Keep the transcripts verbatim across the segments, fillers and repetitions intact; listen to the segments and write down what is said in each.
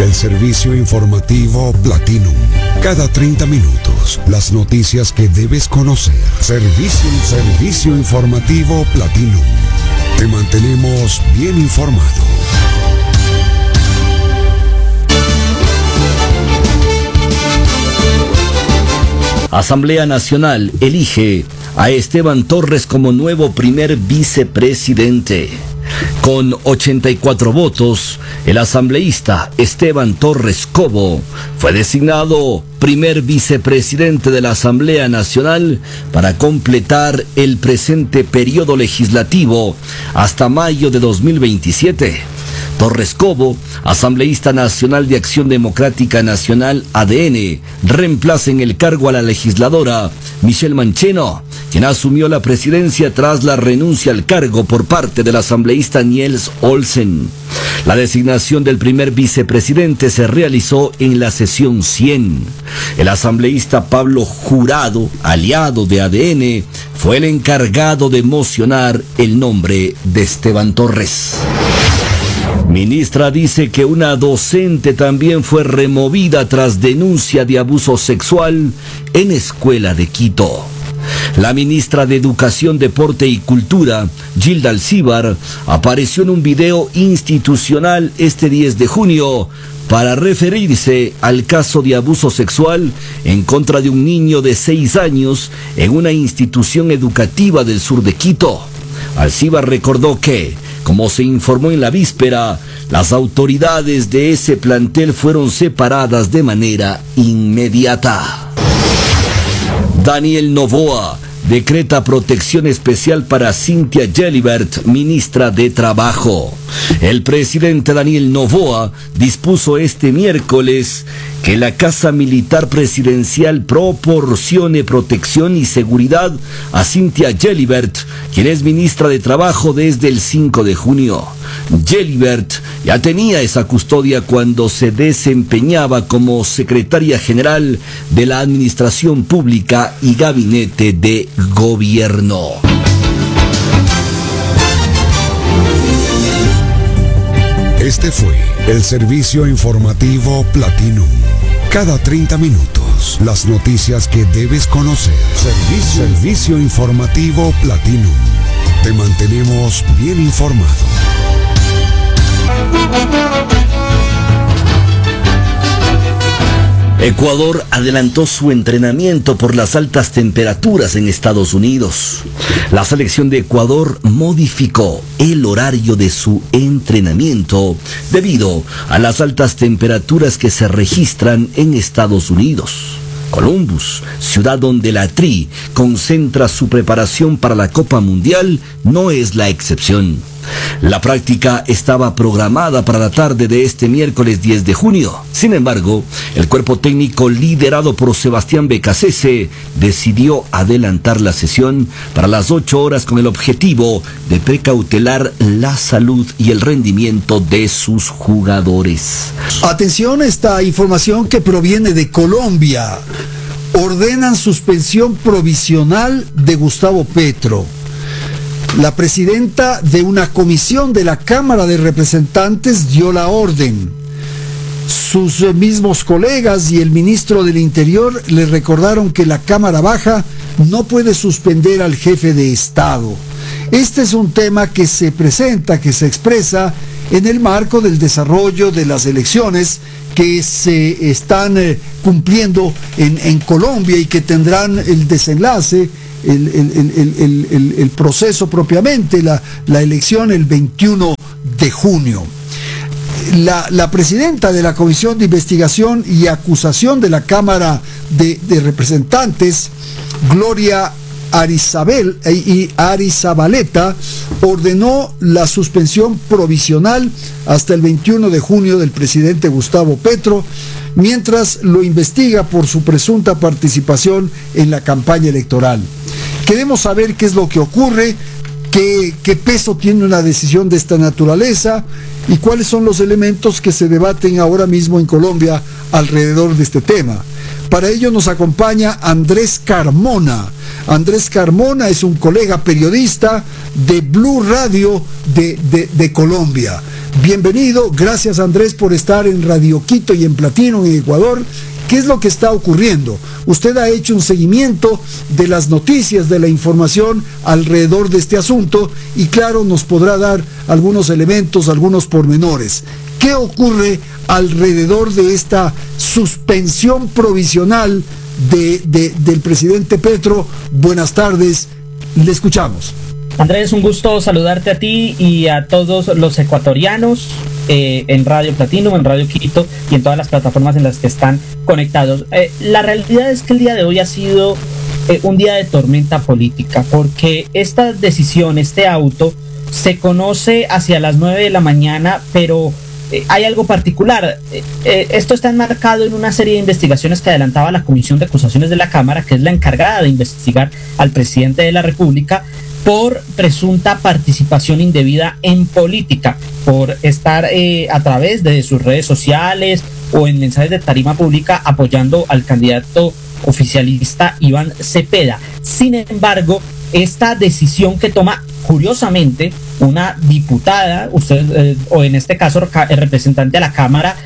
el servicio informativo Platinum. Cada treinta minutos, las noticias que debes conocer. Servicio, servicio informativo Platinum. Te mantenemos bien informado. Asamblea Nacional elige a Esteban Torres como nuevo primer vicepresidente. Con ochenta y cuatro votos, el asambleísta Esteban Torres Cobo fue designado primer vicepresidente de la Asamblea Nacional para completar el presente periodo legislativo hasta mayo de dos mil veintisiete. Torres Cobo, asambleísta nacional de Acción Democrática Nacional A D N, reemplaza en el cargo a la legisladora Michelle Mancheno, quien asumió la presidencia tras la renuncia al cargo por parte del asambleísta Niels Olsen. La designación del primer vicepresidente se realizó en la sesión cien. El asambleísta Pablo Jurado, aliado de A D N, fue el encargado de mocionar el nombre de Esteban Torres. Ministra dice que una docente también fue removida tras denuncia de abuso sexual en escuela de Quito. La ministra de Educación, Deporte y Cultura, Gilda Alcíbar, apareció en un video institucional este diez de junio para referirse al caso de abuso sexual en contra de un niño de seis años en una institución educativa del sur de Quito. Alcíbar recordó que, como se informó en la víspera, las autoridades de ese plantel fueron separadas de manera inmediata. Daniel Noboa decreta protección especial para Cynthia Gelibert, ministra de Trabajo. El presidente Daniel Noboa dispuso este miércoles que la Casa Militar Presidencial proporcione protección y seguridad a Cynthia Gelibert, quien es ministra de Trabajo desde el cinco de junio. Gelibert ya tenía esa custodia cuando se desempeñaba como secretaria general de la Administración Pública y Gabinete de Gobierno. Este fue el servicio informativo Platinum. Cada treinta minutos, las noticias que debes conocer. Servicio, servicio informativo Platinum. Te mantenemos bien informado. Ecuador adelantó su entrenamiento por las altas temperaturas en Estados Unidos. La selección de Ecuador modificó el horario de su entrenamiento debido a las altas temperaturas que se registran en Estados Unidos. Columbus, ciudad donde la Tri concentra su preparación para la Copa Mundial, no es la excepción. La práctica estaba programada para la tarde de este miércoles diez de junio. Sin embargo, el cuerpo técnico liderado por Sebastián Becasese decidió adelantar la sesión para las ocho horas con el objetivo de precautelar la salud y el rendimiento de sus jugadores. Atención a esta información que proviene de Colombia. Ordenan suspensión provisional de Gustavo Petro. La presidenta de una comisión de la Cámara de Representantes dio la orden. Sus mismos colegas y el ministro del Interior le recordaron que la Cámara Baja no puede suspender al jefe de Estado. Este es un tema que se presenta, que se expresa en el marco del desarrollo de las elecciones que se están eh, cumpliendo en, en Colombia y que tendrán el desenlace, el, el, el, el, el, el proceso propiamente, la, la elección el veintiuno de junio. La, la presidenta de la Comisión de Investigación y Acusación de la Cámara de, de Representantes, Gloria Arizabel, y Arizabaleta, ordenó la suspensión provisional hasta el veintiuno de junio del presidente Gustavo Petro, mientras lo investiga por su presunta participación en la campaña electoral. Queremos saber qué es lo que ocurre, qué, qué peso tiene una decisión de esta naturaleza y cuáles son los elementos que se debaten ahora mismo en Colombia alrededor de este tema. Para ello nos acompaña Andrés Carmona. Andrés Carmona es un colega periodista de Blue Radio de, de, de Colombia. Bienvenido, gracias Andrés por estar en Radio Quito y en Platino en Ecuador. ¿Qué es lo que está ocurriendo? Usted ha hecho un seguimiento de las noticias, de la información alrededor de este asunto y claro, nos podrá dar algunos elementos, algunos pormenores. ¿Qué ocurre alrededor de esta suspensión provisional de, de, del presidente Petro? Buenas tardes, le escuchamos. Andrés, un gusto saludarte a ti y a todos los ecuatorianos eh, en Radio Platino, en Radio Quito y en todas las plataformas en las que están conectados. Eh, la realidad es que el día de hoy ha sido eh, un día de tormenta política, porque esta decisión, este auto, se conoce hacia las nueve de la mañana, pero eh, hay algo particular. Eh, eh, esto está enmarcado en una serie de investigaciones que adelantaba la Comisión de Acusaciones de la Cámara, que es la encargada de investigar al presidente de la República por presunta participación indebida en política, por estar eh, a través de sus redes sociales o en mensajes de tarima pública apoyando al candidato oficialista Iván Cepeda. Sin embargo, esta decisión que toma curiosamente una diputada, usted eh, o en este caso el representante a la Cámara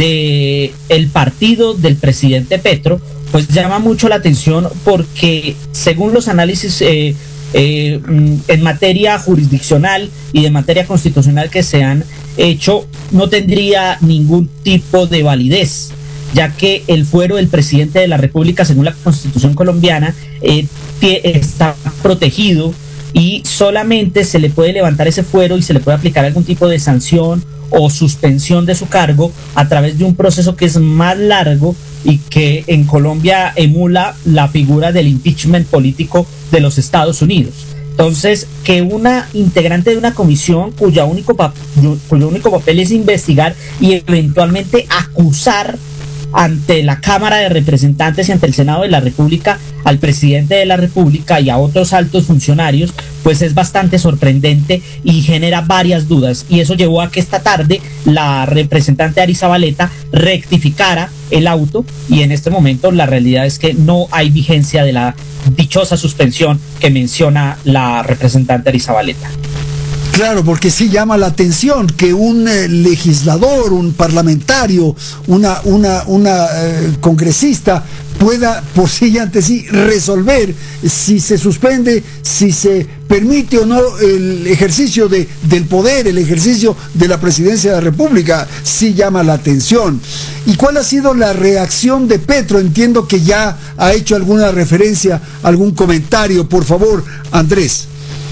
de el partido del presidente Petro, pues llama mucho la atención porque según los análisis eh, Eh, en materia jurisdiccional y de materia constitucional que se han hecho, no tendría ningún tipo de validez, ya que el fuero del presidente de la República, según la Constitución colombiana, eh, está protegido y solamente se le puede levantar ese fuero y se le puede aplicar algún tipo de sanción o suspensión de su cargo a través de un proceso que es más largo y que en Colombia emula la figura del impeachment político de los Estados Unidos. Entonces, que una integrante de una comisión cuya único, cuyo único papel es investigar y eventualmente acusar ante la Cámara de Representantes y ante el Senado de la República al presidente de la República y a otros altos funcionarios, pues es bastante sorprendente y genera varias dudas, y eso llevó a que esta tarde la representante Ari Zabaleta rectificara el auto, y en este momento la realidad es que no hay vigencia de la dichosa suspensión que menciona la representante Ari Zabaleta. Claro, porque sí llama la atención que un eh, legislador, un parlamentario, una, una, una eh, congresista pueda por sí y ante sí resolver si se suspende, si se permite o no el ejercicio de, del poder, el ejercicio de la presidencia de la República. Sí llama la atención. ¿Y cuál ha sido la reacción de Petro? Entiendo que ya ha hecho alguna referencia, algún comentario. Por favor, Andrés.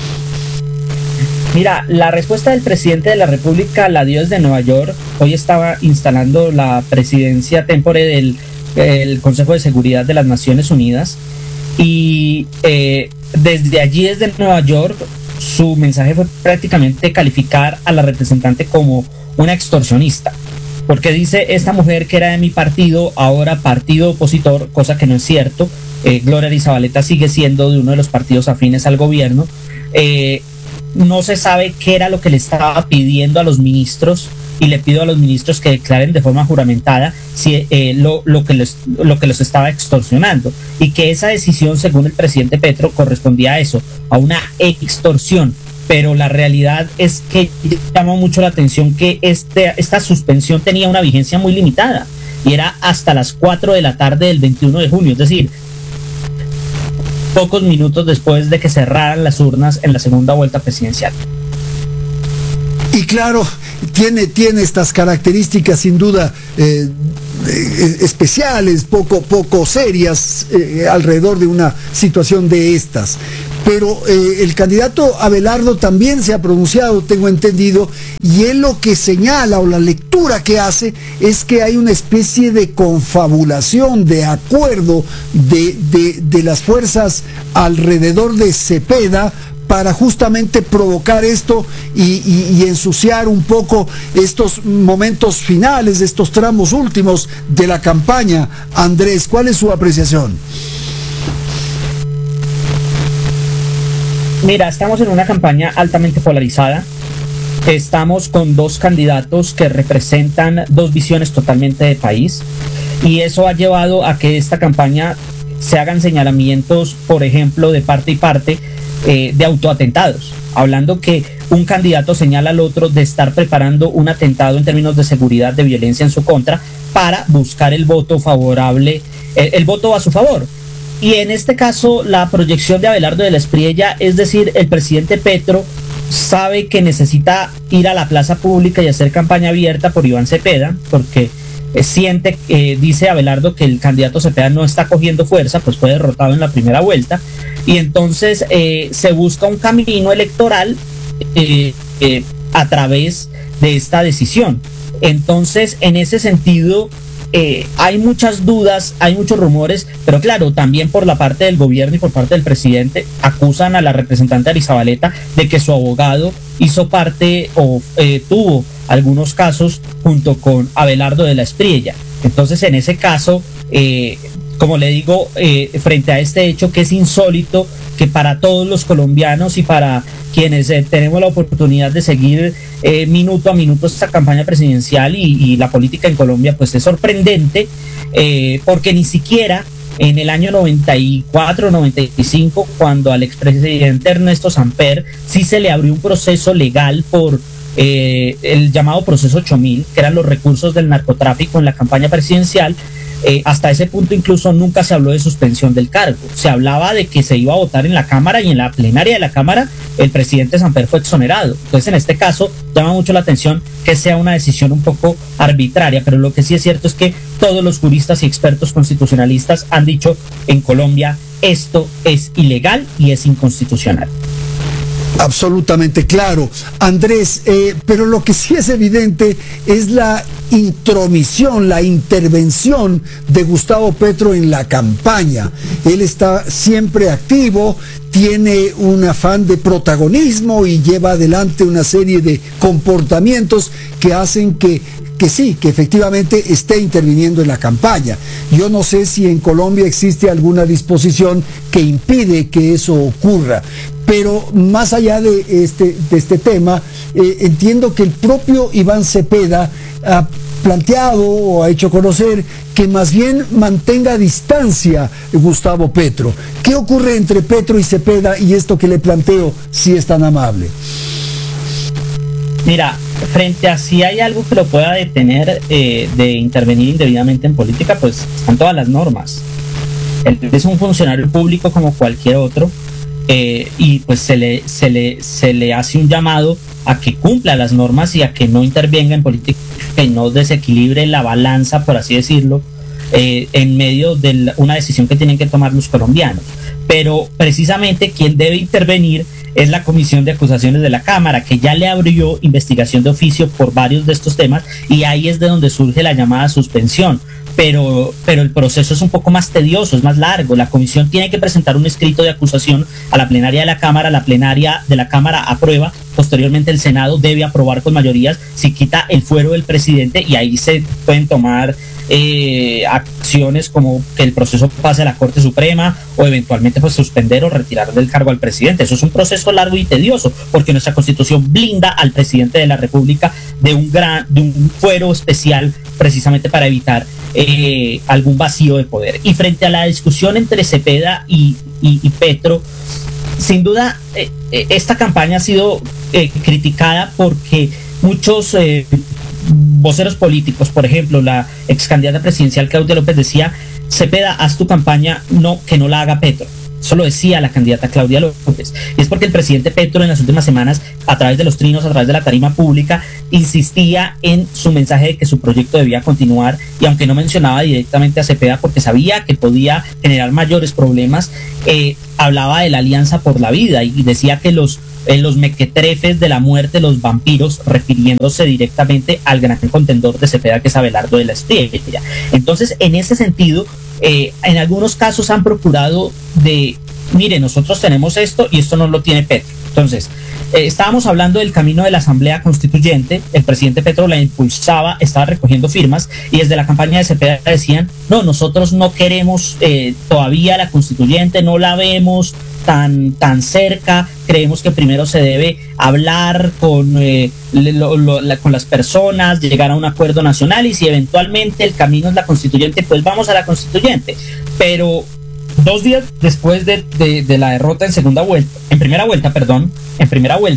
Mira, la respuesta del presidente de la República la dio desde Nueva York. Hoy estaba instalando la presidencia tempore del el Consejo de Seguridad de las Naciones Unidas y eh, desde allí, desde Nueva York, su mensaje fue prácticamente calificar a la representante como una extorsionista, porque dice: esta mujer que era de mi partido, ahora partido opositor, cosa que no es cierto. eh, Gloria Ari Zabaleta sigue siendo de uno de los partidos afines al gobierno. eh, No se sabe qué era lo que le estaba pidiendo a los ministros, y le pido a los ministros que declaren de forma juramentada si eh, lo, lo, que les, lo que los estaba extorsionando, y que esa decisión, según el presidente Petro, correspondía a eso, a una extorsión. Pero la realidad es que llamó mucho la atención que este, esta suspensión tenía una vigencia muy limitada y era hasta las cuatro de la tarde del veintiuno de junio, es decir, pocos minutos después de que cerraran las urnas en la segunda vuelta presidencial. Y claro, tiene, tiene estas características sin duda eh, eh, especiales, poco, poco serias eh, alrededor de una situación de estas. Pero eh, el candidato Abelardo también se ha pronunciado, tengo entendido, y él lo que señala, o la lectura que hace, es que hay una especie de confabulación, de acuerdo de, de, de las fuerzas alrededor de Cepeda para justamente provocar esto y, y, y ensuciar un poco estos momentos finales, estos tramos últimos de la campaña. Andrés, ¿cuál es su apreciación? Mira, estamos en una campaña altamente polarizada. Estamos con dos candidatos que representan dos visiones totalmente de país, y eso ha llevado a que esta campaña se hagan señalamientos, por ejemplo, de parte y parte, eh, de autoatentados, hablando que un candidato señala al otro de estar preparando un atentado en términos de seguridad, de violencia en su contra, para buscar el voto favorable, el, el voto a su favor. Y en este caso, la proyección de Abelardo de la Espriella, es decir, el presidente Petro sabe que necesita ir a la plaza pública y hacer campaña abierta por Iván Cepeda, porque eh, siente, eh, dice Abelardo, que el candidato Cepeda no está cogiendo fuerza, pues fue derrotado en la primera vuelta, y entonces eh, se busca un camino electoral eh, eh, a través de esta decisión. Entonces, en ese sentido, Eh, hay muchas dudas, hay muchos rumores, pero claro, también por la parte del gobierno y por parte del presidente acusan a la representante Arizabaleta de que su abogado hizo parte o eh, tuvo algunos casos junto con Abelardo de la Espriella. Entonces, en ese caso, eh, como le digo, eh, frente a este hecho que es insólito, que para todos los colombianos y para quienes eh, tenemos la oportunidad de seguir eh, minuto a minuto esta campaña presidencial y, y la política en Colombia, pues es sorprendente, eh, porque ni siquiera en el año noventa y cuatro, noventa y cinco, cuando al expresidente Ernesto Samper sí se le abrió un proceso legal por eh, el llamado proceso ocho mil, que eran los recursos del narcotráfico en la campaña presidencial. Eh, hasta ese punto incluso nunca se habló de suspensión del cargo, se hablaba de que se iba a votar en la Cámara, y en la plenaria de la Cámara el presidente Samper fue exonerado. Entonces, en este caso llama mucho la atención que sea una decisión un poco arbitraria, pero lo que sí es cierto es que todos los juristas y expertos constitucionalistas han dicho: en Colombia esto es ilegal y es inconstitucional. Absolutamente claro, Andrés, eh, pero lo que sí es evidente es la intromisión, la intervención de Gustavo Petro en la campaña. Él está siempre activo, tiene un afán de protagonismo y lleva adelante una serie de comportamientos que hacen que que sí, que efectivamente esté interviniendo en la campaña. Yo no sé si en Colombia existe alguna disposición que impide que eso ocurra, pero más allá de este, de este tema, eh, entiendo que el propio Iván Cepeda ha planteado o ha hecho conocer que más bien mantenga distancia Gustavo Petro. ¿Qué ocurre entre Petro y Cepeda y esto que le planteo, si es tan amable? Mira, frente a si hay algo que lo pueda detener eh, de intervenir indebidamente en política, pues están todas las normas. Él es un funcionario público como cualquier otro, eh, y pues se le, se, le, se le hace un llamado a que cumpla las normas y a que no intervenga en política y no desequilibre la balanza, por así decirlo, eh, en medio de una decisión que tienen que tomar los colombianos. Pero precisamente quien debe intervenir es la Comisión de Acusaciones de la Cámara, que ya le abrió investigación de oficio por varios de estos temas, y ahí es de donde surge la llamada suspensión. Pero, pero el proceso es un poco más tedioso, es más largo. La comisión tiene que presentar un escrito de acusación a la plenaria de la Cámara, la plenaria de la Cámara aprueba, posteriormente el Senado debe aprobar con mayorías, si quita el fuero del presidente, y ahí se pueden tomar eh, acciones como que el proceso pase a la Corte Suprema, o eventualmente pues suspender o retirar del cargo al presidente. Eso es un proceso largo y tedioso, porque nuestra Constitución blinda al presidente de la República de un gran, de un fuero especial, precisamente para evitar eh, algún vacío de poder. Y frente a la discusión entre Cepeda y, y, y Petro, sin duda eh, eh, esta campaña ha sido eh, criticada porque muchos eh, voceros políticos, por ejemplo, la ex candidata presidencial Claudia López decía: Cepeda, haz tu campaña, no, que no la haga Petro. Eso lo decía la candidata Claudia López. Y es porque el presidente Petro en las últimas semanas, a través de los trinos, a través de la tarima pública, insistía en su mensaje de que su proyecto debía continuar, y aunque no mencionaba directamente a Cepeda porque sabía que podía generar mayores problemas, eh, hablaba de la Alianza por la Vida y decía que los en los mequetrefes de la muerte, los vampiros, refiriéndose directamente al gran contendor de Cepeda, que es Abelardo de la Espriella. Entonces, en ese sentido, eh, en algunos casos han procurado de, mire, nosotros tenemos esto y esto no lo tiene Petro. Entonces, eh, estábamos hablando del camino de la Asamblea Constituyente, el presidente Petro la impulsaba, estaba recogiendo firmas, y desde la campaña de Cepeda decían: no, nosotros no queremos eh, todavía la Constituyente, no la vemos tan, tan cerca, creemos que primero se debe hablar con, eh, lo, lo, la, con las personas, llegar a un acuerdo nacional, y si eventualmente el camino es la Constituyente, pues vamos a la Constituyente. Pero dos días después de, de, de la derrota en segunda vuelta, en primera vuelta, perdón, en primera vuelta,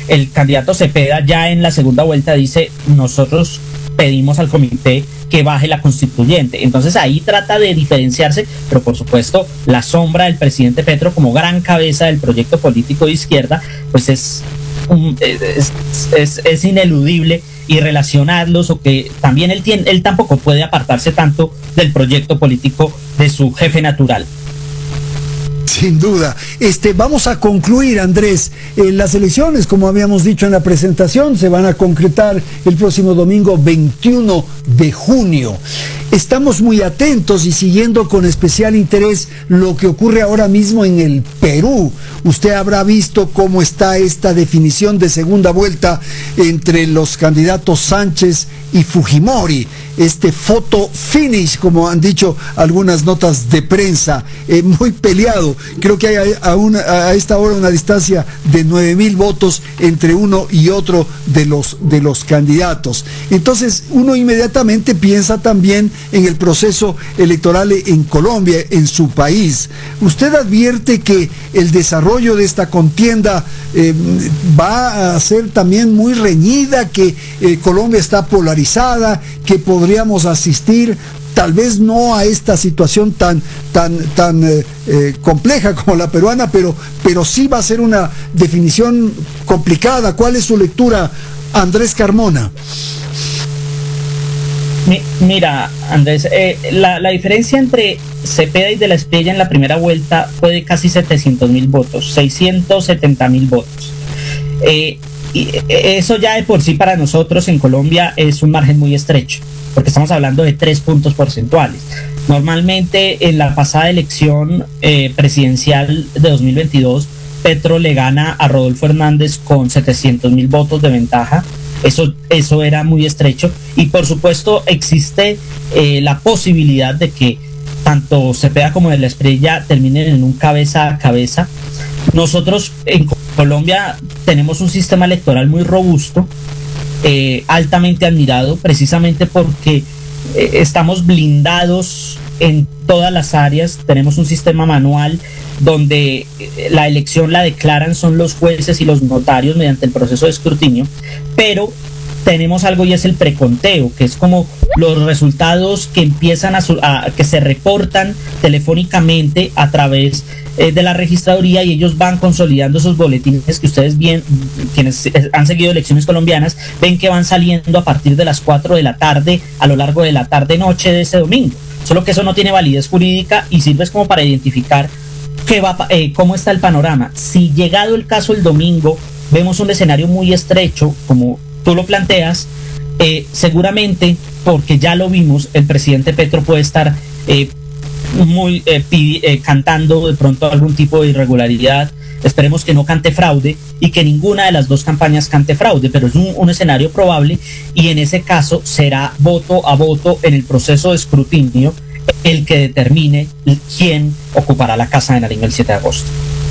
el candidato Cepeda ya en la segunda vuelta dice, nosotros pedimos al comité que baje la constituyente. Entonces ahí trata de diferenciarse, pero por supuesto la sombra del presidente Petro como gran cabeza del proyecto político de izquierda, pues es, un, es, es, es ineludible, y relacionarlos, o que también él, tiene, él tampoco puede apartarse tanto del proyecto político de su jefe natural. Sin duda. Este, vamos a concluir, Andrés. Eh, las elecciones, como habíamos dicho en la presentación, se van a concretar el próximo domingo veintiuno de junio. Estamos muy atentos y siguiendo con especial interés lo que ocurre ahora mismo en el Perú. Usted habrá visto cómo está esta definición de segunda vuelta entre los candidatos Sánchez y Fujimori. Este photo finish, como han dicho algunas notas de prensa, eh, muy peleado. Creo que hay a, una, a esta hora una distancia de nueve mil votos entre uno y otro de los, de los candidatos. Entonces uno inmediatamente piensa también en el proceso electoral en Colombia, en su país. ¿Usted advierte que el desarrollo de esta contienda eh, va a ser también muy reñida, que eh, Colombia está polarizada, que podríamos asistir tal vez no a esta situación tan tan tan eh, eh, compleja como la peruana, pero pero sí va a ser una definición complicada? ¿Cuál es su lectura, Andrés Carmona? Mira, Andrés, eh, la, la diferencia entre Cepeda y De la Espriella en la primera vuelta fue de casi setecientos mil votos, seiscientos setenta mil votos. Eh, y eso ya de por sí para nosotros en Colombia es un margen muy estrecho, porque estamos hablando de tres puntos porcentuales. Normalmente en la pasada elección eh, presidencial de dos mil veintidós, Petro le gana a Rodolfo Hernández con setecientos mil votos de ventaja. Eso, eso era muy estrecho, y por supuesto existe eh, la posibilidad de que tanto Cepeda como De la Espriella terminen en un cabeza a cabeza. Nosotros en Colombia tenemos un sistema electoral muy robusto, eh, altamente admirado, precisamente porque eh, estamos blindados en todas las áreas. Tenemos un sistema manual donde la elección la declaran son los jueces y los notarios mediante el proceso de escrutinio, pero tenemos algo, y es el preconteo, que es como los resultados que empiezan a, a que se reportan telefónicamente a través eh, de la registraduría, y ellos van consolidando esos boletines que ustedes bien, quienes han seguido elecciones colombianas, ven que van saliendo a partir de las cuatro de la tarde a lo largo de la tarde-noche de ese domingo. Solo que eso no tiene validez jurídica y sirve como para identificar qué va, eh, cómo está el panorama. Si llegado el caso el domingo vemos un escenario muy estrecho, como tú lo planteas, eh, seguramente, porque ya lo vimos, el presidente Petro puede estar eh, muy eh, pidi, eh, cantando de pronto algún tipo de irregularidad. Esperemos que no cante fraude y que ninguna de las dos campañas cante fraude, pero es un, un escenario probable, y en ese caso será voto a voto en el proceso de escrutinio el que determine quién ocupará la Casa de Nariño el siete de agosto.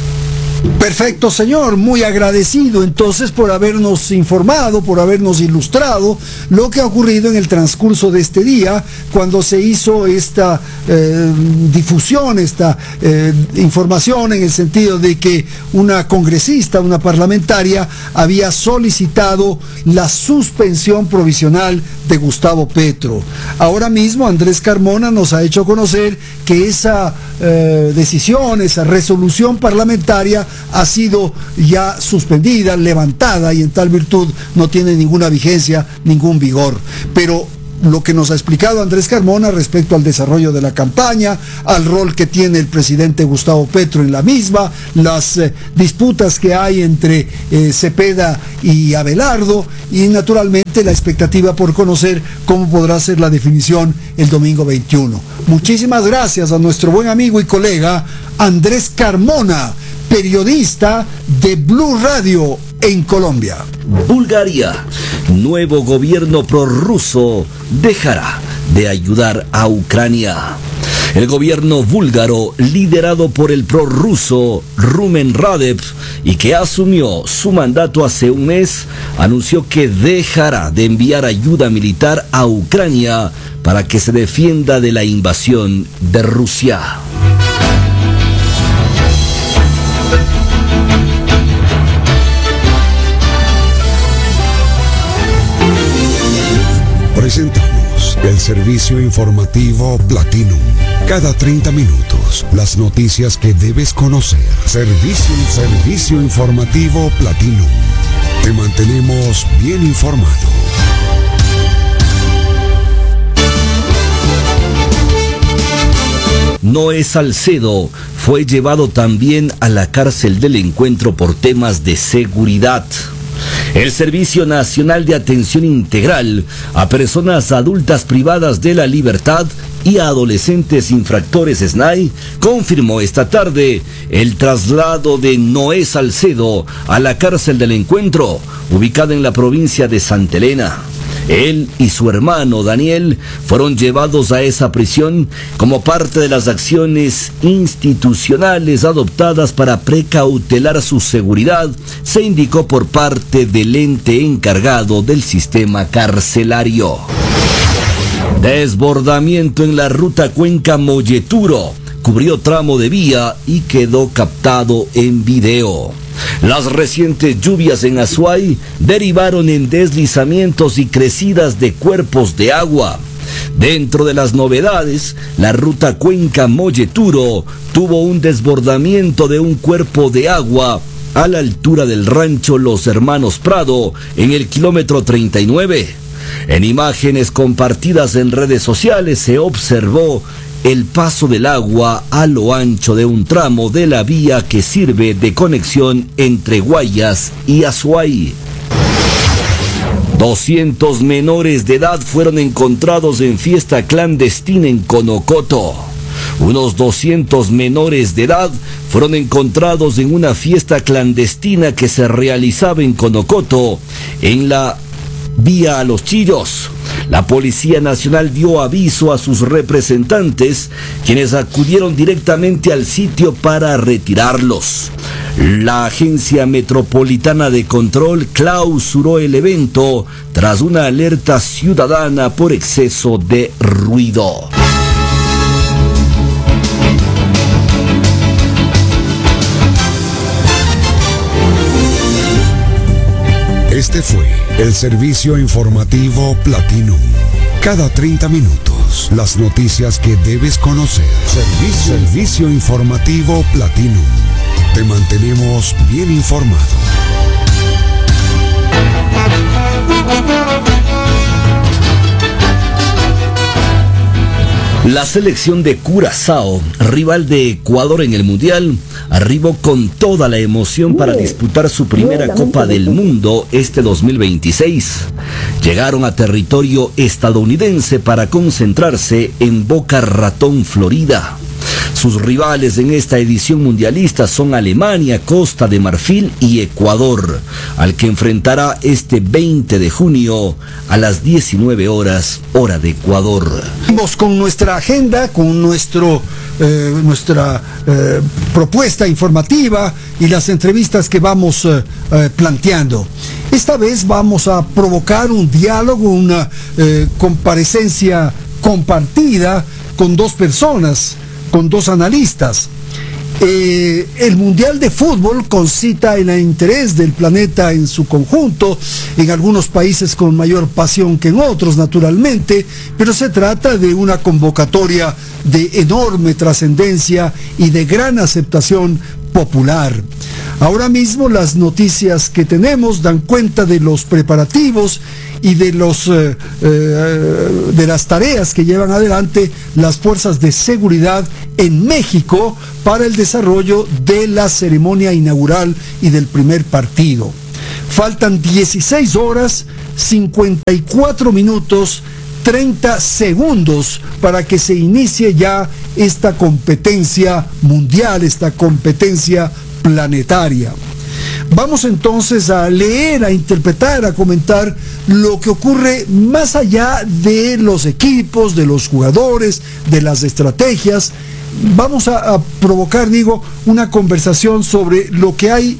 Perfecto, señor, muy agradecido entonces por habernos informado, por habernos ilustrado lo que ha ocurrido en el transcurso de este día, cuando se hizo esta eh, difusión, esta eh, información, en el sentido de que una congresista, una parlamentaria, había solicitado la suspensión provisional de Gustavo Petro. Ahora mismo Andrés Carmona nos ha hecho conocer que esa eh, decisión, esa resolución parlamentaria ha sido ya suspendida, levantada, y en tal virtud no tiene ninguna vigencia, ningún vigor. Pero lo que nos ha explicado Andrés Carmona respecto al desarrollo de la campaña, al rol que tiene el presidente Gustavo Petro en la misma, las eh, disputas que hay entre eh, Cepeda y Abelardo, y naturalmente la expectativa por conocer cómo podrá ser la definición el domingo veintiuno. Muchísimas gracias a nuestro buen amigo y colega Andrés Carmona, periodista de Blue Radio en Colombia. Bulgaria, nuevo gobierno prorruso dejará de ayudar a Ucrania. El gobierno búlgaro, liderado por el prorruso Rumen Radev y que asumió su mandato hace un mes, anunció que dejará de enviar ayuda militar a Ucrania para que se defienda de la invasión de Rusia. Presentamos el servicio informativo Platinum. Cada treinta minutos, las noticias que debes conocer. Servicio, servicio informativo Platinum. Te mantenemos bien informado. Noé Salcedo fue llevado también a la cárcel del Encuentro por temas de seguridad. El Servicio Nacional de Atención Integral a Personas Adultas Privadas de la Libertad y a Adolescentes Infractores S N A I confirmó esta tarde el traslado de Noé Salcedo a la cárcel del Encuentro, ubicada en la provincia de Santa Elena. Él y su hermano Daniel fueron llevados a esa prisión como parte de las acciones institucionales adoptadas para precautelar su seguridad, se indicó por parte del ente encargado del sistema carcelario. Desbordamiento en la ruta Cuenca-Molleturo cubrió tramo de vía y quedó captado en video. Las recientes lluvias en Azuay derivaron en deslizamientos y crecidas de cuerpos de agua. Dentro de las novedades, la ruta Cuenca-Molleturo tuvo un desbordamiento de un cuerpo de agua a la altura del rancho Los Hermanos Prado, en el kilómetro treinta y nueve. En imágenes compartidas en redes sociales se observó el paso del agua a lo ancho de un tramo de la vía que sirve de conexión entre Guayas y Azuay. doscientos menores de edad fueron encontrados en fiesta clandestina en Conocoto. Unos doscientos menores de edad fueron encontrados en una fiesta clandestina que se realizaba en Conocoto, en la vía a Los Chillos. La Policía Nacional dio aviso a sus representantes, quienes acudieron directamente al sitio para retirarlos. La Agencia Metropolitana de Control clausuró el evento tras una alerta ciudadana por exceso de ruido. Este fue el servicio informativo Platinum. Cada treinta minutos, las noticias que debes conocer. Servicio, servicio informativo Platinum. Te mantenemos bien informado. La selección de Curazao, rival de Ecuador en el Mundial, arribó con toda la emoción para disputar su primera Copa del Mundo este dos mil veintiséis. Llegaron a territorio estadounidense para concentrarse en Boca Ratón, Florida. Sus rivales en esta edición mundialista son Alemania, Costa de Marfil y Ecuador, al que enfrentará este veinte de junio a las diecinueve horas, hora de Ecuador. Vamos con nuestra agenda, con nuestro, eh, nuestra eh, propuesta informativa y las entrevistas que vamos eh, eh, planteando. Esta vez vamos a provocar un diálogo, una eh, comparecencia compartida con dos personas, con dos analistas. Eh, el Mundial de Fútbol concita el interés del planeta en su conjunto, en algunos países con mayor pasión que en otros, naturalmente, pero se trata de una convocatoria de enorme trascendencia y de gran aceptación popular. Ahora mismo las noticias que tenemos dan cuenta de los preparativos y de los eh, eh, de las tareas que llevan adelante las fuerzas de seguridad en México para el desarrollo de la ceremonia inaugural y del primer partido. Faltan dieciséis horas, cincuenta y cuatro minutos, treinta segundos para que se inicie ya esta competencia mundial, esta competencia planetaria. Vamos entonces a leer, a interpretar, a comentar lo que ocurre más allá de los equipos, de los jugadores, de las estrategias. Vamos a, a provocar, digo, una conversación sobre lo que hay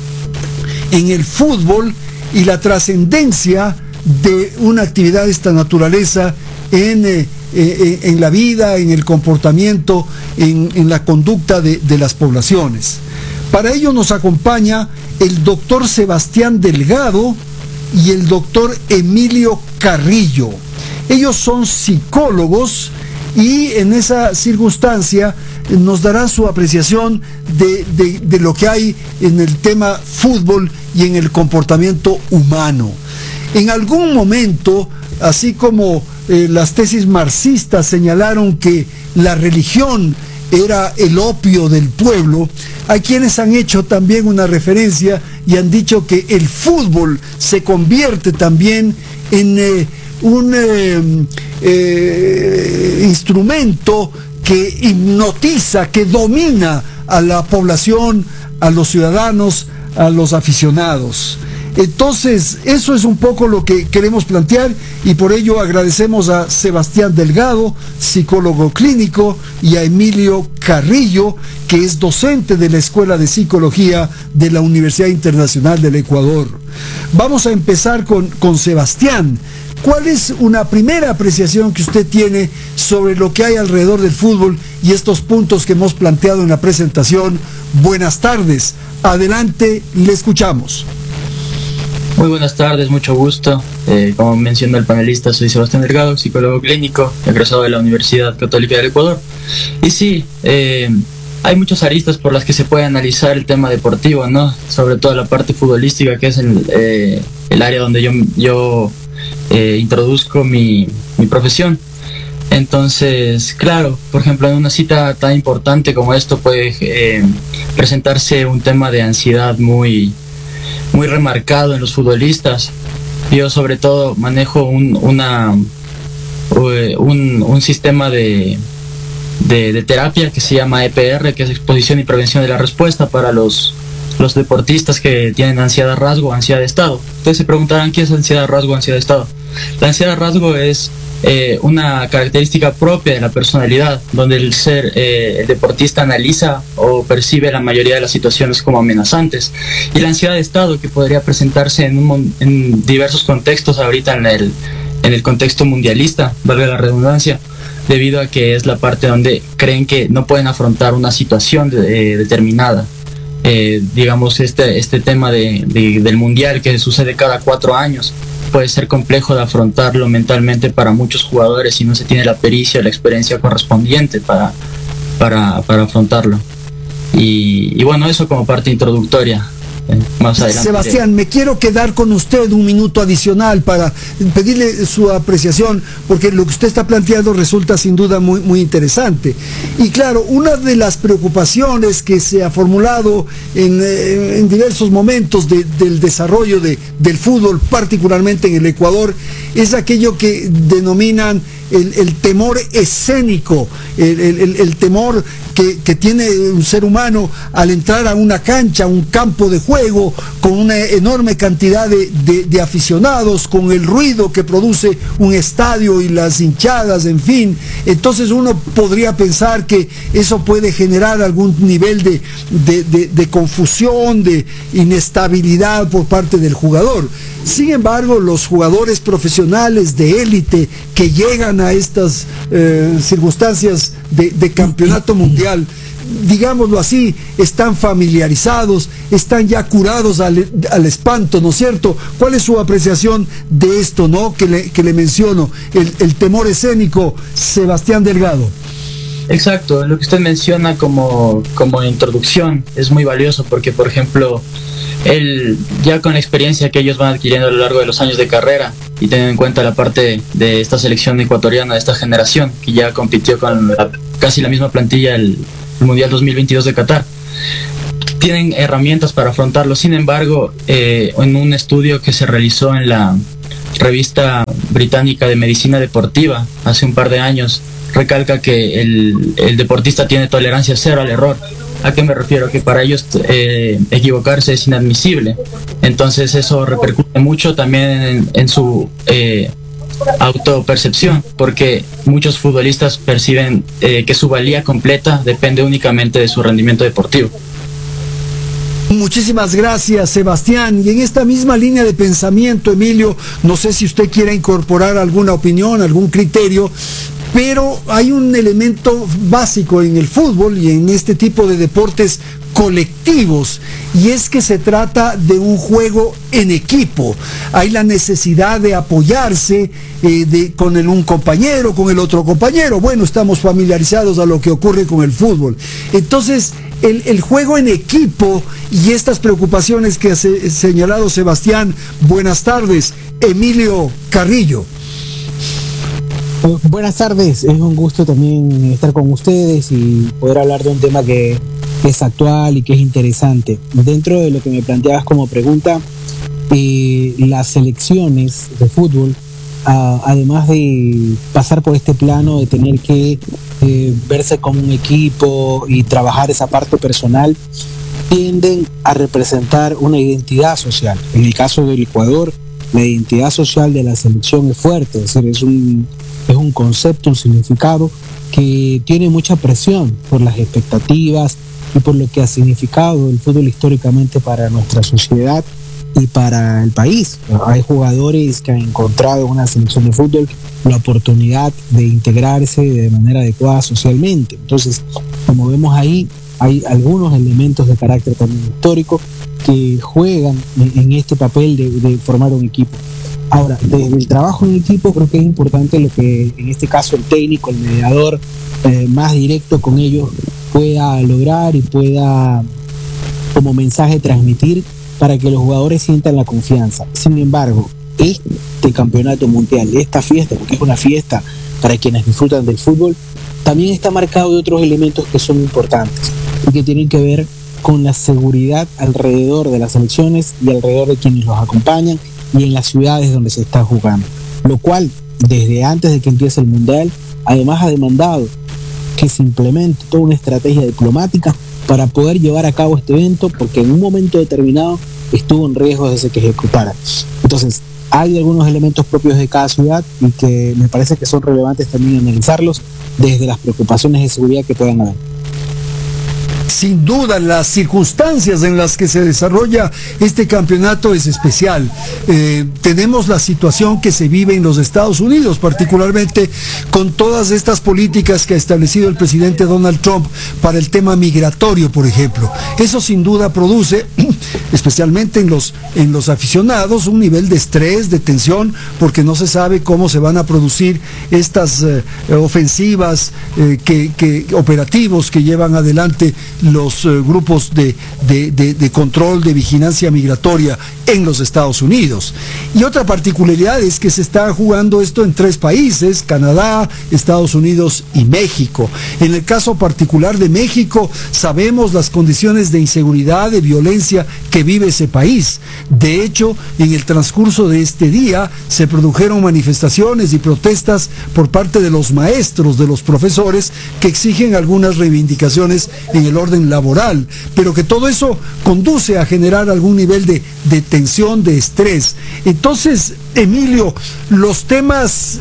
en el fútbol y la trascendencia de una actividad de esta naturaleza en, eh, eh, en la vida, en el comportamiento, en, en la conducta de, de las poblaciones. Para ello nos acompaña el doctor Sebastián Delgado y el doctor Emilio Carrillo. Ellos son psicólogos y en esa circunstancia nos darán su apreciación de, de, de lo que hay en el tema fútbol y en el comportamiento humano. En algún momento, así como eh, las tesis marxistas señalaron que la religión era el opio del pueblo, hay quienes han hecho también una referencia y han dicho que el fútbol se convierte también en eh, un eh, eh, instrumento que hipnotiza, que domina a la población, a los ciudadanos, a los aficionados. Entonces, eso es un poco lo que queremos plantear y por ello agradecemos a Sebastián Delgado, psicólogo clínico, y a Emilio Carrillo, que es docente de la Escuela de Psicología de la Universidad Internacional del Ecuador. Vamos a empezar con, con Sebastián. ¿Cuál es una primera apreciación que usted tiene sobre lo que hay alrededor del fútbol y estos puntos que hemos planteado en la presentación? Buenas tardes. Adelante, le escuchamos. Muy buenas tardes, mucho gusto. Eh, como mencionó el panelista, soy Sebastián Delgado, psicólogo clínico, egresado de la Universidad Católica del Ecuador. Y sí, eh, hay muchas aristas por las que se puede analizar el tema deportivo, ¿no? Sobre todo la parte futbolística, que es el, eh, el área donde yo, yo eh, introduzco mi, mi profesión. Entonces, claro, por ejemplo, en una cita tan importante como esto puede eh, presentarse un tema de ansiedad muy... muy remarcado en los futbolistas. Yo sobre todo manejo un, una, un, un sistema de, de, de terapia que se llama E P R, que es exposición y prevención de la respuesta para los, los deportistas que tienen ansiedad rasgo o ansiedad de estado. Ustedes se preguntarán qué es ansiedad rasgo o ansiedad de estado. La ansiedad rasgo es eh, una característica propia de la personalidad, donde el ser eh, el deportista analiza o percibe la mayoría de las situaciones como amenazantes, y la ansiedad de estado, que podría presentarse en, un, en diversos contextos ahorita en el, en el contexto mundialista, valga la redundancia, debido a que es la parte donde creen que no pueden afrontar una situación de, eh, determinada. Eh, digamos, este, este tema de, de, del mundial que sucede cada cuatro años, puede ser complejo de afrontarlo mentalmente para muchos jugadores si no se tiene la pericia o la experiencia correspondiente para, para, para afrontarlo. Y, y bueno, eso como parte introductoria. Eh, más adelante. Sebastián, me quiero quedar con usted un minuto adicional para pedirle su apreciación, porque lo que usted está planteando resulta sin duda muy, muy interesante. Y claro, una de las preocupaciones que se ha formulado en, en diversos momentos de, del desarrollo de, del fútbol, particularmente en el Ecuador, es aquello que denominan el, el temor escénico, el, el, el temor que, que tiene un ser humano al entrar a una cancha, a un campo de juego, con una enorme cantidad de, de, de aficionados, con el ruido que produce un estadio y las hinchadas, en fin. Entonces uno podría pensar que eso puede generar algún nivel de, de, de, de confusión, de inestabilidad por parte del jugador. Sin embargo, los jugadores profesionales de élite que llegan a estas eh, circunstancias de, de campeonato mundial, digámoslo así, están familiarizados, están ya curados al, al espanto, ¿no es cierto? ¿Cuál es su apreciación de esto, no? Que le, que le menciono, el, el temor escénico, Sebastián Delgado. Exacto, lo que usted menciona como, como introducción es muy valioso porque, por ejemplo, el, ya con la experiencia que ellos van adquiriendo a lo largo de los años de carrera y teniendo en cuenta la parte de esta selección ecuatoriana, de esta generación que ya compitió con la, casi la misma plantilla el, el Mundial dos mil veintidós de Qatar, tienen herramientas para afrontarlo. Sin embargo, eh, en un estudio que se realizó en la revista británica de medicina deportiva hace un par de años, recalca que el, el deportista tiene tolerancia cero al error. ¿A qué me refiero? Que para ellos eh, equivocarse es inadmisible. Entonces eso repercute mucho también en, en su eh, autopercepción, porque muchos futbolistas perciben eh, que su valía completa depende únicamente de su rendimiento deportivo. Muchísimas gracias, Sebastián. Y en esta misma línea de pensamiento, Emilio, no sé si usted quiera incorporar alguna opinión, algún criterio, pero hay un elemento básico en el fútbol y en este tipo de deportes colectivos, y es que se trata de un juego en equipo. Hay la necesidad de apoyarse eh, de, con el un compañero, con el otro compañero. Bueno, estamos familiarizados a lo que ocurre con el fútbol. Entonces, el, el juego en equipo y estas preocupaciones que ha se, señalado Sebastián. Buenas tardes, Emilio Carrillo. Buenas tardes, es un gusto también estar con ustedes y poder hablar de un tema que, que es actual y que es interesante. Dentro de lo que me planteabas como pregunta, eh, las selecciones de fútbol, a, además de pasar por este plano de tener que eh, verse como un equipo y trabajar esa parte personal, tienden a representar una identidad social. En el caso del Ecuador, la identidad social de la selección es fuerte, es decir, es un... es un concepto, un significado que tiene mucha presión por las expectativas y por lo que ha significado el fútbol históricamente para nuestra sociedad y para el país. Hay jugadores que han encontrado en una selección de fútbol la oportunidad de integrarse de manera adecuada socialmente. Entonces, como vemos ahí, hay algunos elementos de carácter también histórico que juegan en este papel de, de formar un equipo. Ahora, desde el trabajo en equipo creo que es importante lo que en este caso el técnico, el mediador eh, más directo con ellos pueda lograr y pueda como mensaje transmitir para que los jugadores sientan la confianza. Sin embargo, este campeonato mundial, esta fiesta, porque es una fiesta para quienes disfrutan del fútbol, también está marcado de otros elementos que son importantes y que tienen que ver con la seguridad alrededor de las elecciones y alrededor de quienes los acompañan y en las ciudades donde se está jugando, lo cual desde antes de que empiece el Mundial además ha demandado que se implemente toda una estrategia diplomática para poder llevar a cabo este evento, porque en un momento determinado estuvo en riesgo de que se ejecutara. Entonces hay algunos elementos propios de cada ciudad y que me parece que son relevantes también analizarlos desde las preocupaciones de seguridad que puedan haber. Sin duda, las circunstancias en las que se desarrolla este campeonato es especial. Eh, tenemos la situación que se vive en los Estados Unidos, particularmente con todas estas políticas que ha establecido el presidente Donald Trump para el tema migratorio, por ejemplo. Eso sin duda produce, especialmente en los, en los aficionados, un nivel de estrés, de tensión, porque no se sabe cómo se van a producir estas eh, ofensivas, eh, que, que, operativos que llevan adelante los uh, grupos de, de, de, de control, de vigilancia migratoria en los Estados Unidos. Y otra particularidad es que se está jugando esto en tres países: Canadá, Estados Unidos y México. En el caso particular de México, sabemos las condiciones de inseguridad, de violencia que vive ese país. De hecho, en el transcurso de este día se produjeron manifestaciones y protestas por parte de los maestros, de los profesores, que exigen algunas reivindicaciones en el orden laboral, pero que todo eso conduce a generar algún nivel de, de tensión, de estrés. Entonces, Emilio, los temas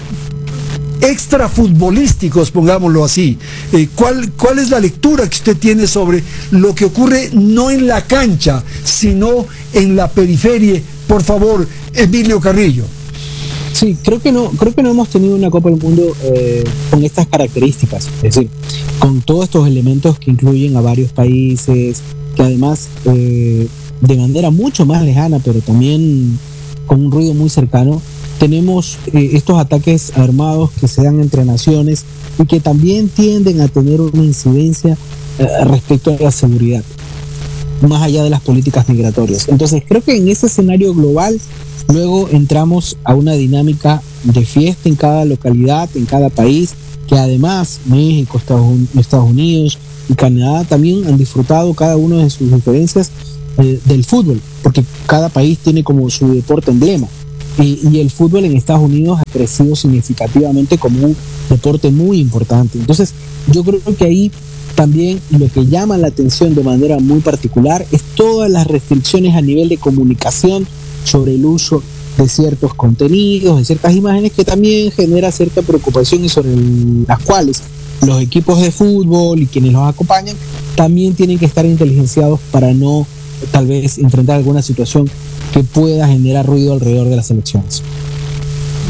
extrafutbolísticos, pongámoslo así, eh, ¿cuál, ¿cuál es la lectura que usted tiene sobre lo que ocurre no en la cancha, sino en la periferia? Por favor, Emilio Carrillo. Sí, creo que no, creo que no hemos tenido una Copa del Mundo eh, con estas características, es decir, con todos estos elementos que incluyen a varios países, que además eh, de manera mucho más lejana, pero también con un ruido muy cercano, tenemos eh, estos ataques armados que se dan entre naciones y que también tienden a tener una incidencia eh, respecto a la seguridad, más allá de las políticas migratorias. Entonces creo que en ese escenario global luego entramos a una dinámica de fiesta en cada localidad, en cada país, que además México, Estados Unidos y Canadá también han disfrutado cada uno de sus diferencias eh, del fútbol, porque cada país tiene como su deporte emblema. Y, y el fútbol en Estados Unidos ha crecido significativamente como un deporte muy importante. Entonces yo creo que ahí también lo que llama la atención de manera muy particular es todas las restricciones a nivel de comunicación sobre el uso de ciertos contenidos, de ciertas imágenes, que también genera cierta preocupación y sobre el, las cuales los equipos de fútbol y quienes los acompañan también tienen que estar inteligenciados para no tal vez enfrentar alguna situación que pueda generar ruido alrededor de las elecciones.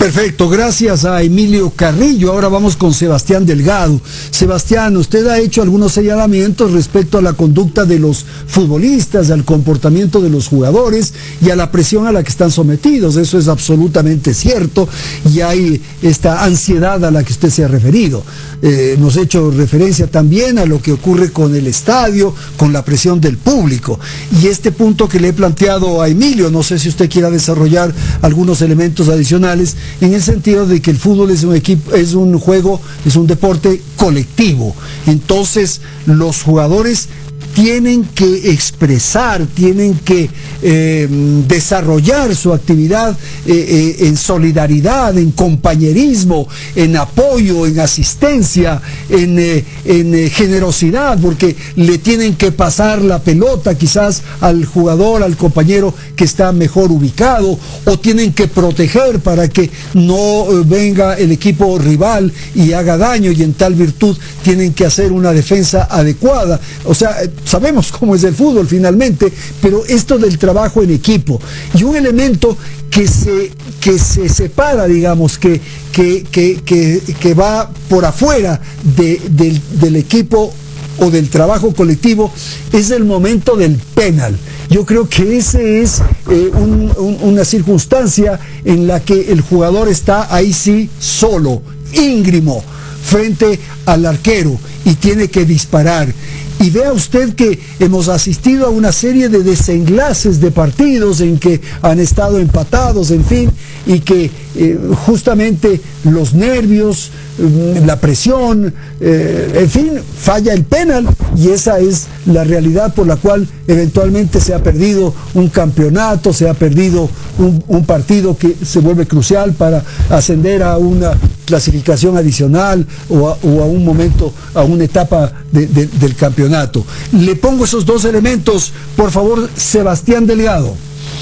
Perfecto, gracias a Emilio Carrillo. Ahora vamos con Sebastián Delgado. Sebastián, usted ha hecho algunos señalamientos respecto a la conducta de los futbolistas, al comportamiento de los jugadores y a la presión a la que están sometidos. Eso es absolutamente cierto y hay esta ansiedad a la que usted se ha referido. Eh, hemos hecho referencia también a lo que ocurre con el estadio, con la presión del público. Y este punto que le he planteado a Emilio, no sé si usted quiera desarrollar algunos elementos adicionales, en el sentido de que el fútbol es un equipo, es un juego, es un deporte colectivo. Entonces, los jugadores tienen que expresar, tienen que eh, desarrollar su actividad eh, eh, en solidaridad, en compañerismo, en apoyo, en asistencia, en, eh, en eh, generosidad, porque le tienen que pasar la pelota quizás al jugador, al compañero que está mejor ubicado, o tienen que proteger para que no eh, venga el equipo rival y haga daño, y en tal virtud tienen que hacer una defensa adecuada. O sea, sabemos cómo es el fútbol finalmente, pero esto del trabajo en equipo y un elemento que se, que se separa, digamos, que, que, que, que, que va por afuera de, del, del equipo o del trabajo colectivo, es el momento del penal. Yo creo que ese es eh, un, un, una circunstancia en la que el jugador está ahí sí solo, íngrimo, frente al arquero y tiene que disparar. Y vea usted que hemos asistido a una serie de desenlaces de partidos en que han estado empatados, en fin, y que eh, justamente los nervios, la presión, eh, en fin, falla el penal, y esa es la realidad por la cual eventualmente se ha perdido un campeonato, se ha perdido un, un partido que se vuelve crucial para ascender a una clasificación adicional o a, o a un momento, a una etapa de, de, del campeonato. Le pongo esos dos elementos, por favor, Sebastián Delgado.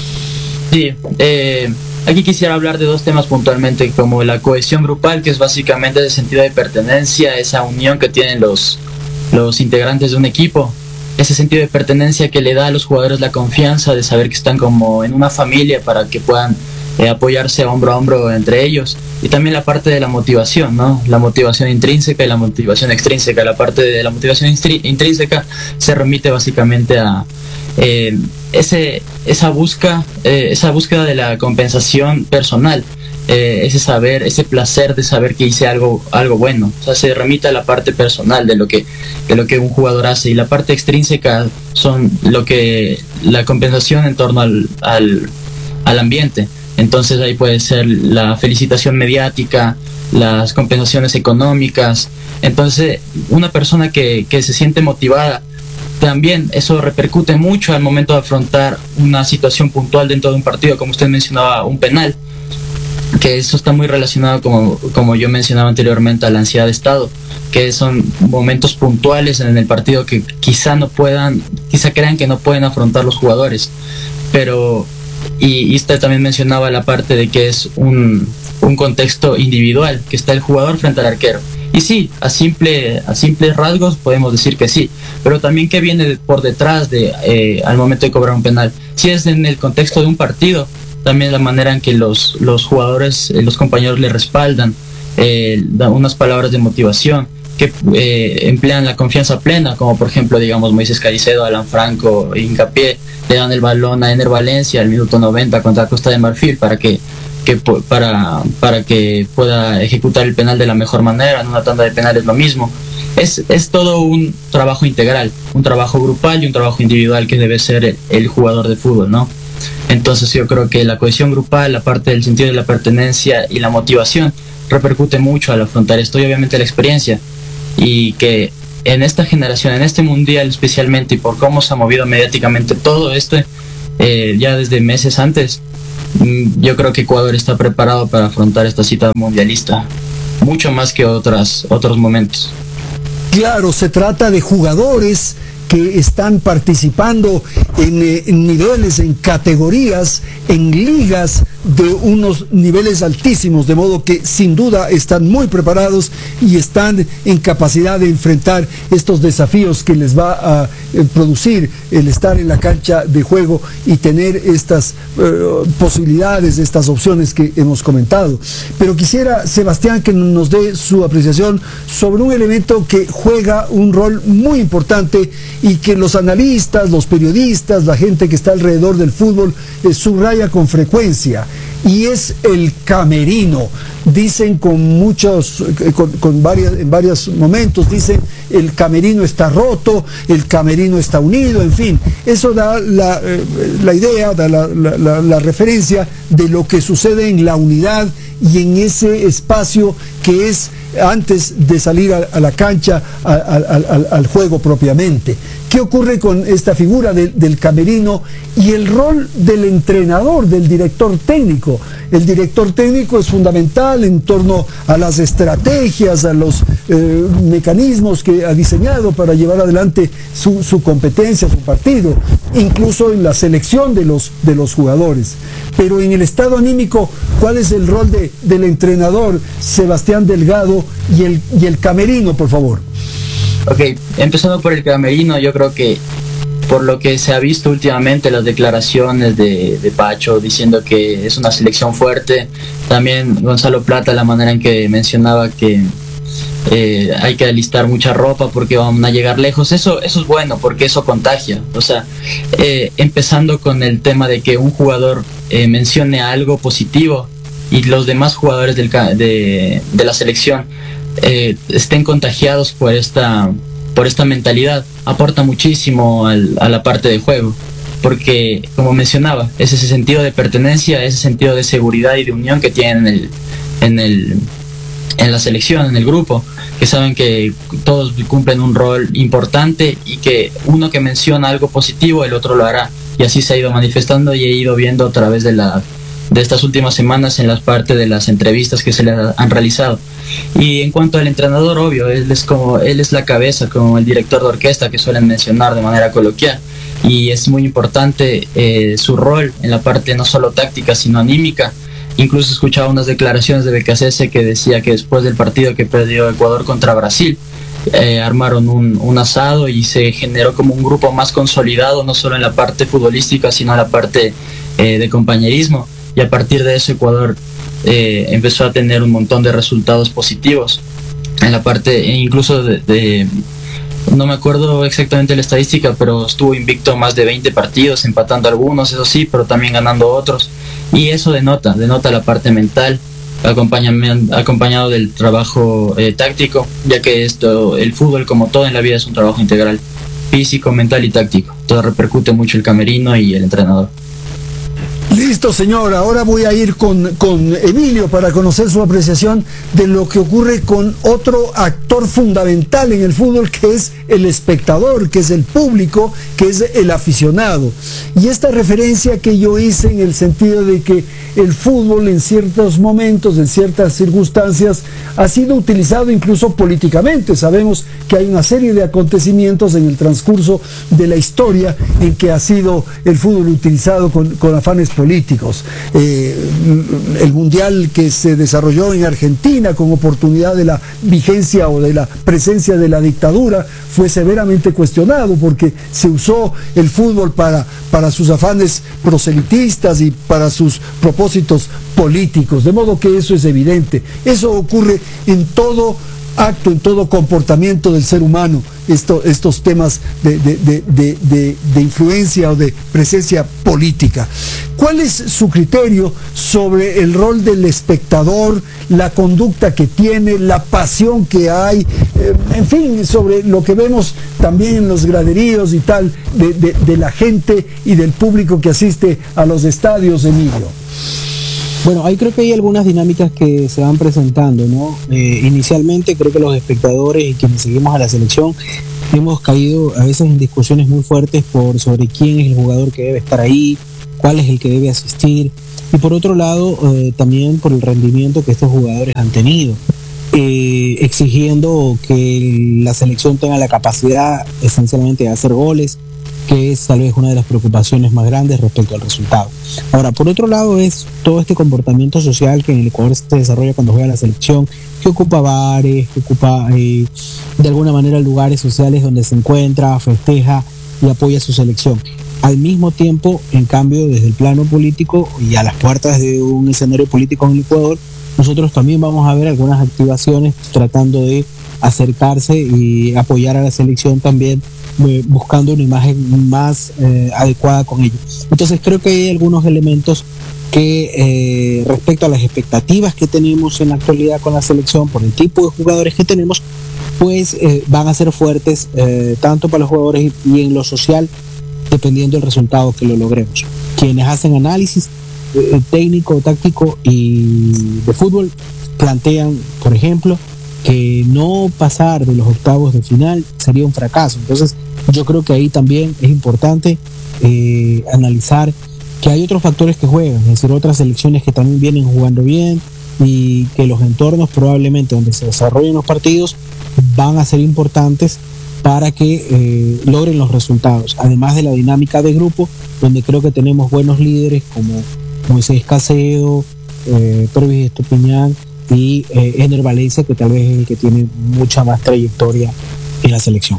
Sí, eh... aquí quisiera hablar de dos temas puntualmente, como la cohesión grupal, que es básicamente el sentido de pertenencia, esa unión que tienen los, los integrantes de un equipo, ese sentido de pertenencia que le da a los jugadores la confianza de saber que están como en una familia para que puedan eh, apoyarse hombro a hombro entre ellos. Y también la parte de la motivación, ¿no? La motivación intrínseca y la motivación extrínseca. La parte de la motivación intrínseca se remite básicamente a Eh, ese, esa, busca, eh, esa búsqueda de la compensación personal, eh, ese saber, ese placer de saber que hice algo, algo bueno. O sea, se remite a la parte personal de lo que, de lo que un jugador hace, y la parte extrínseca son lo que la compensación en torno al, al, al ambiente. Entonces ahí puede ser la felicitación mediática, las compensaciones económicas. Entonces una persona que, que se siente motivada, también eso repercute mucho al momento de afrontar una situación puntual dentro de un partido, como usted mencionaba, un penal, que eso está muy relacionado, como, como yo mencionaba anteriormente, a la ansiedad de estado, que son momentos puntuales en el partido que quizá no puedan, quizá crean que no pueden afrontar los jugadores. Pero, y, y usted también mencionaba la parte de que es un, un contexto individual, que está el jugador frente al arquero. Y sí, a simple a simples rasgos podemos decir que sí, pero también qué viene por detrás de eh, al momento de cobrar un penal. Si es en el contexto de un partido, también la manera en que los, los jugadores, eh, los compañeros le respaldan, eh, dan unas palabras de motivación, que eh, emplean la confianza plena, como por ejemplo, digamos, Moisés Caicedo, Alan Franco, Hincapié, le dan el balón a Ener Valencia al minuto noventa contra Costa de Marfil para que que para, para que pueda ejecutar el penal de la mejor manera. En una tanda de penales lo mismo. Es, es todo un trabajo integral, un trabajo grupal y un trabajo individual que debe ser el, el jugador de fútbol, ¿no? Entonces yo creo que la cohesión grupal, la parte del sentido de la pertenencia y la motivación repercute mucho al afrontar esto, y obviamente la experiencia, y que en esta generación, en este mundial especialmente, y por cómo se ha movido mediáticamente todo esto, eh, ya desde meses antes, yo creo que Ecuador está preparado para afrontar esta cita mundialista, mucho más que otras, otros momentos. Claro, se trata de jugadores que están participando en, eh, en niveles, en categorías, en ligas de unos niveles altísimos, de modo que sin duda están muy preparados y están en capacidad de enfrentar estos desafíos que les va a eh, producir el estar en la cancha de juego y tener estas eh, posibilidades, estas opciones que hemos comentado. Pero quisiera, Sebastián, que nos dé su apreciación sobre un elemento que juega un rol muy importante y que los analistas, los periodistas, la gente que está alrededor del fútbol eh, subraya con frecuencia, y es el camerino. Dicen con muchos, con, con varias, en varios momentos, dicen el camerino está roto, el camerino está unido, en fin, eso da la, la idea, da la, la, la, la referencia de lo que sucede en la unidad y en ese espacio que es antes de salir a, a la cancha, a, a, a, al juego propiamente. ¿Qué ocurre con esta figura de, del camerino y el rol del entrenador, del director técnico? El director técnico es fundamental en torno a las estrategias, a los eh, mecanismos que ha diseñado para llevar adelante su, su competencia, su partido, incluso en la selección de los, de los jugadores. Pero en el estado anímico, ¿cuál es el rol de, del entrenador, Sebastián Delgado, y el, y el camerino, por favor? Ok, empezando por el camerino, yo creo que por lo que se ha visto últimamente, las declaraciones de, de Pacho diciendo que es una selección fuerte, también Gonzalo Plata, la manera en que mencionaba que eh, hay que alistar mucha ropa porque van a llegar lejos, eso, eso es bueno porque eso contagia. O sea, eh, empezando con el tema de que un jugador eh, mencione algo positivo y los demás jugadores del, de, de la selección Eh, estén contagiados por esta por esta mentalidad, aporta muchísimo al, a la parte de juego, porque como mencionaba, es ese sentido de pertenencia, ese sentido de seguridad y de unión que tienen en el, en el en la selección, en el grupo, que saben que todos cumplen un rol importante y que uno que menciona algo positivo, el otro lo hará, y así se ha ido manifestando y he ido viendo a través de la de estas últimas semanas en las partes de las entrevistas que se le han realizado. Y en cuanto al entrenador, obvio, él es como él es la cabeza, como el director de orquesta que suelen mencionar de manera coloquial, y es muy importante eh, su rol en la parte no solo táctica sino anímica. Incluso escuchaba unas declaraciones de B K C S que decía que después del partido que perdió Ecuador contra Brasil, eh, armaron un, un asado y se generó como un grupo más consolidado, no solo en la parte futbolística sino en la parte eh, de compañerismo. Y a partir de eso Ecuador eh, empezó a tener un montón de resultados positivos en la parte, incluso de, de, no me acuerdo exactamente la estadística, pero estuvo invicto más de veinte partidos, empatando algunos, eso sí, pero también ganando otros, y eso denota, denota la parte mental, acompañado del trabajo eh, táctico, ya que esto, el fútbol como todo en la vida es un trabajo integral, físico, mental y táctico, todo repercute mucho el camerino y el entrenador. Listo, señor. Ahora voy a ir con, con Emilio para conocer su apreciación de lo que ocurre con otro actor fundamental en el fútbol, que es el espectador, que es el público, que es el aficionado. Y esta referencia que yo hice en el sentido de que el fútbol en ciertos momentos, en ciertas circunstancias, ha sido utilizado incluso políticamente. Sabemos que hay una serie de acontecimientos en el transcurso de la historia en que ha sido el fútbol utilizado con, con afanes políticos. Eh, el mundial que se desarrolló en Argentina con oportunidad de la vigencia o de la presencia de la dictadura fue severamente cuestionado porque se usó el fútbol para, para sus afanes proselitistas y para sus propósitos políticos, de modo que eso es evidente. Eso ocurre en todo acto, en todo comportamiento del ser humano, esto, estos temas de, de, de, de, de, de influencia o de presencia política. ¿Cuál es su criterio sobre el rol del espectador, la conducta que tiene, la pasión que hay, eh, en fin, sobre lo que vemos también en los graderíos y tal, de, de, de la gente y del público que asiste a los estadios, Emilio? Bueno, ahí creo que hay algunas dinámicas que se van presentando, ¿no? Eh, inicialmente creo que los espectadores y quienes seguimos a la selección hemos caído a veces en discusiones muy fuertes por sobre quién es el jugador que debe estar ahí, cuál es el que debe asistir, y por otro lado eh, también por el rendimiento que estos jugadores han tenido, eh, exigiendo que la selección tenga la capacidad esencialmente de hacer goles que es tal vez una de las preocupaciones más grandes respecto al resultado. Ahora, por otro lado, es todo este comportamiento social que en el Ecuador se desarrolla cuando juega la selección, que ocupa bares, que ocupa eh, de alguna manera lugares sociales donde se encuentra, festeja y apoya a su selección. Al mismo tiempo, en cambio, desde el plano político y a las puertas de un escenario político en el Ecuador, nosotros también vamos a ver algunas activaciones tratando de acercarse y apoyar a la selección también, eh, buscando una imagen más eh, adecuada con ello. Entonces creo que hay algunos elementos que eh, respecto a las expectativas que tenemos en la actualidad con la selección, por el tipo de jugadores que tenemos, pues eh, van a ser fuertes eh, tanto para los jugadores y, y en lo social, dependiendo del resultado que lo logremos. Quienes hacen análisis eh, técnico, táctico y de fútbol plantean, por ejemplo, que no pasar de los octavos de final sería un fracaso. Entonces yo creo que ahí también es importante eh, analizar que hay otros factores que juegan, es decir, otras selecciones que también vienen jugando bien y que los entornos probablemente donde se desarrollen los partidos van a ser importantes para que eh, logren los resultados, además de la dinámica de grupo, donde creo que tenemos buenos líderes como Moisés Caicedo, eh, Pervis Estupiñán y eh, Ener Valencia, que tal vez es el que tiene mucha más trayectoria en la selección.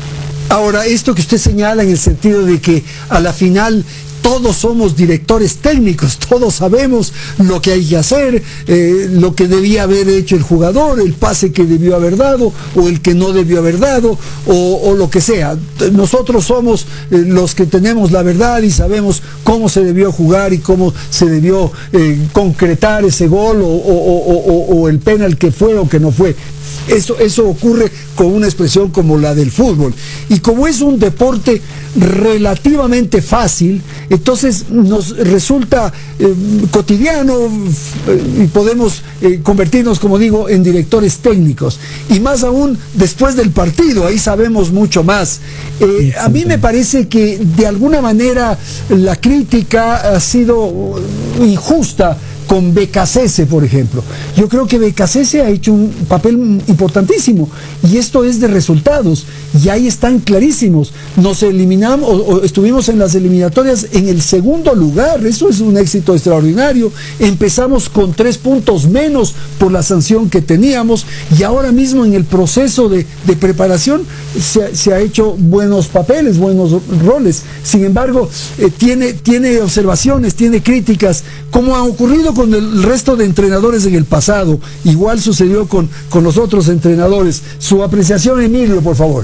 Ahora, esto que usted señala en el sentido de que a la final todos somos directores técnicos, todos sabemos lo que hay que hacer, eh, lo que debía haber hecho el jugador, el pase que debió haber dado o el que no debió haber dado o, o lo que sea. Nosotros somos eh, los que tenemos la verdad y sabemos cómo se debió jugar y cómo se debió eh, concretar ese gol o, o, o, o, o el penal que fue o que no fue. Eso, eso ocurre con una expresión como la del fútbol. Y como es un deporte relativamente fácil, entonces nos resulta eh, cotidiano eh, y podemos eh, convertirnos, como digo, en directores técnicos. Y más aún después del partido, ahí sabemos mucho más. Eh, a mí me parece que de alguna manera la crítica ha sido injusta con Becasese, por ejemplo. Yo creo que Becasese ha hecho un papel importantísimo y esto es de resultados y ahí están clarísimos. Nos eliminamos o, o estuvimos en las eliminatorias en el segundo lugar, eso es un éxito extraordinario. Empezamos con tres puntos menos por la sanción que teníamos y ahora mismo en el proceso de, de preparación se, se ha hecho buenos papeles, buenos roles. Sin embargo, eh, tiene, tiene observaciones, tiene críticas, como ha ocurrido con con el resto de entrenadores en el pasado. Igual sucedió con, con los otros entrenadores. Su apreciación, Emilio, por favor.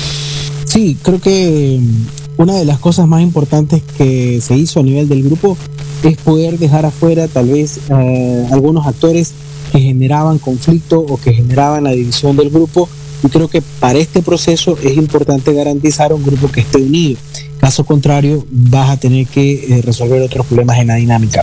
Sí, creo que una de las cosas más importantes que se hizo a nivel del grupo es poder dejar afuera tal vez eh, algunos actores que generaban conflicto o que generaban la división del grupo, y creo que para este proceso es importante garantizar un grupo que esté unido. Caso contrario, vas a tener que eh, resolver otros problemas en la dinámica.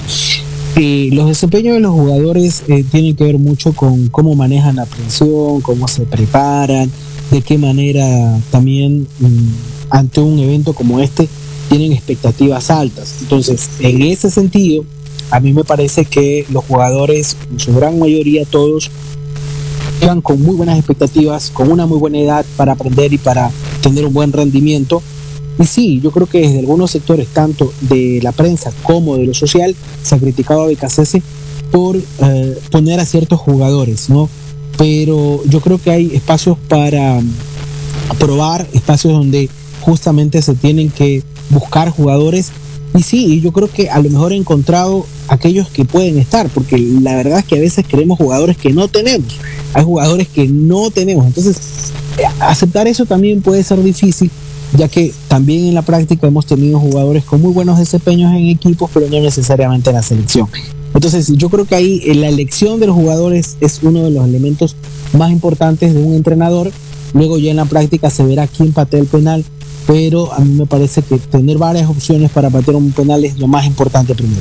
Y los desempeños de los jugadores eh, tienen que ver mucho con cómo manejan la presión, cómo se preparan, de qué manera también mmm, ante un evento como este tienen expectativas altas. Entonces, en ese sentido, a mí me parece que los jugadores, en su gran mayoría todos, llegan con muy buenas expectativas, con una muy buena edad para aprender y para tener un buen rendimiento. Y sí, yo creo que desde algunos sectores, tanto de la prensa como de lo social, se ha criticado a Becasese por eh, poner a ciertos jugadores, ¿no? Pero yo creo que hay espacios para probar, espacios donde justamente se tienen que buscar jugadores. Y sí, yo creo que a lo mejor he encontrado aquellos que pueden estar, porque la verdad es que a veces queremos jugadores que no tenemos. Hay jugadores que no tenemos. Entonces, aceptar eso también puede ser difícil, ya que también en la práctica hemos tenido jugadores con muy buenos desempeños en equipos, pero no necesariamente en la selección. Entonces yo creo que ahí la elección de los jugadores es uno de los elementos más importantes de un entrenador. Luego ya en la práctica se verá quién patea el penal, pero a mí me parece que tener varias opciones para patear un penal es lo más importante primero.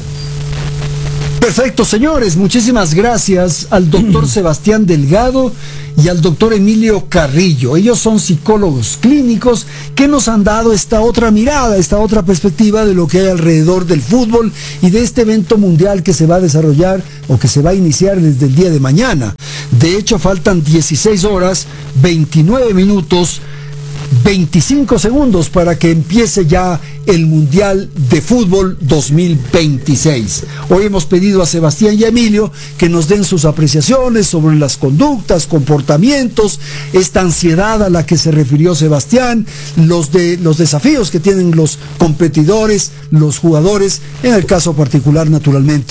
Perfecto, señores, muchísimas gracias al doctor Sebastián Delgado y al doctor Emilio Carrillo. Ellos son psicólogos clínicos que nos han dado esta otra mirada, esta otra perspectiva de lo que hay alrededor del fútbol y de este evento mundial que se va a desarrollar o que se va a iniciar desde el día de mañana. De hecho, faltan dieciséis horas, veintinueve minutos veinticinco segundos para que empiece ya el Mundial de Fútbol dos mil veintiséis. Hoy hemos pedido a Sebastián y a Emilio que nos den sus apreciaciones sobre las conductas, comportamientos, esta ansiedad a la que se refirió Sebastián, los, de, los desafíos que tienen los competidores, los jugadores, en el caso particular, naturalmente,